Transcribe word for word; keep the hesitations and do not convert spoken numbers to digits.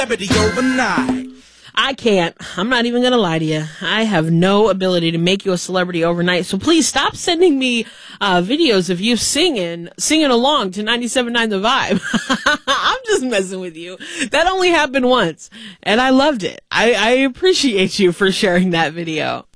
overnight. I can't. I'm not even going to lie to you. I have no ability to make you a celebrity overnight. So please stop sending me uh, videos of you singing, singing along to ninety-seven point nine The Vibe. I'm just messing with you. That only happened once, and I loved it. I, I appreciate you for sharing that video.